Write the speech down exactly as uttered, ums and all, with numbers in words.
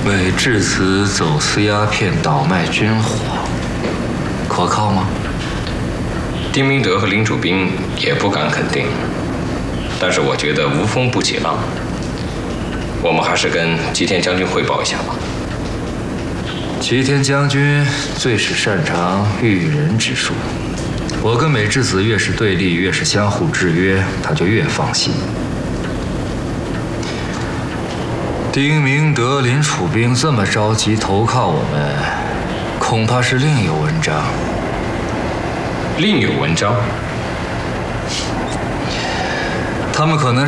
为质子走私鸦片，倒卖军火，可靠吗？ 丁明德和林楚斌也不敢肯定，但是我觉得无风不起浪。我们还是跟吉田将军汇报一下吧。 吉田将军最是擅长驭人之术，我跟美智子越是对立，越是相互制约，他就越放心。丁明德、林楚斌这么着急投靠我们，恐怕是另有文章。 另有文章？ 他们可能